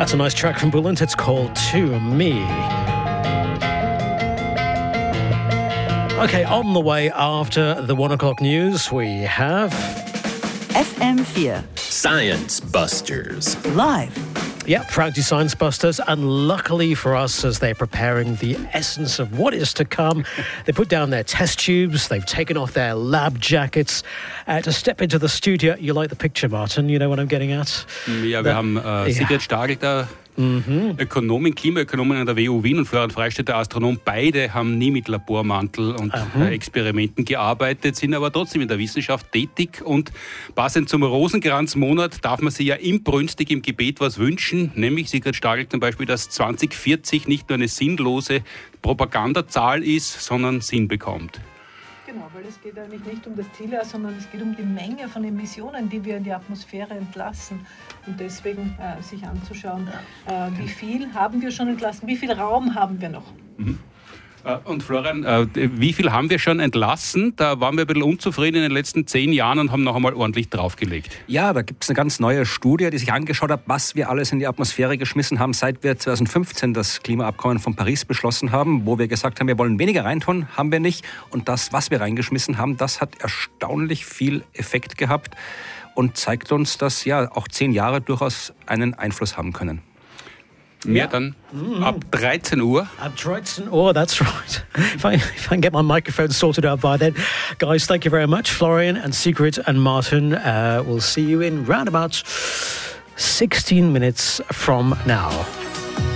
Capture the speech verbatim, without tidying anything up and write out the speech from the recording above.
That's a nice track from Bullitt. It's called To Me. Okay, on the way after the one o'clock news, we have F M four Science Busters live. Yeah, Practice Science Busters, and luckily for us, as they're preparing the essence of what is to come, they put down their test tubes, they've taken off their lab jackets uh, to step into the studio. You like the picture, Martin? You know what I'm getting at? Ja, wir da, haben äh, ja. Sigrid Stagel, der mhm. Ökonomin, Klimaökonomin an der W U Wien, und Florian Freistetter, Astronom. Beide haben nie mit Labormantel und mhm. äh, Experimenten gearbeitet, sind aber trotzdem in der Wissenschaft tätig. Und passend zum Rosenkranzmonat darf man sich ja inbrünstig im Gebet was wünschen, nämlich Sigrid Stagel zum Beispiel, dass zwanzig vierzig nicht nur eine sinnlose Propagandazahl ist, sondern Sinn bekommt. Genau, weil es geht eigentlich nicht um das Ziel, sondern es geht um die Menge von Emissionen, die wir in die Atmosphäre entlassen. Und deswegen äh, sich anzuschauen, äh, wie viel haben wir schon entlassen, wie viel Raum haben wir noch. Mhm. Und Florian, äh, wie viel haben wir schon entlassen? Da waren wir ein bisschen unzufrieden in den letzten zehn Jahren und haben noch einmal ordentlich draufgelegt. Ja, da gibt es eine ganz neue Studie, die sich angeschaut hat, was wir alles in die Atmosphäre geschmissen haben, seit wir zwanzig fünfzehn das Klimaabkommen von Paris beschlossen haben, wo wir gesagt haben, wir wollen weniger reintun, haben wir nicht. Und das, was wir reingeschmissen haben, das hat erstaunlich viel Effekt gehabt und zeigt uns, dass ja auch zehn Jahre durchaus einen Einfluss haben können. Mehr dann ab dreizehn Uhr. Ab dreizehn Uhr, that's right. If I, if I can get my microphone sorted out by then. Guys, thank you very much. Florian and Sigrid and Martin, uh, we'll see you in round about sixteen minutes from now.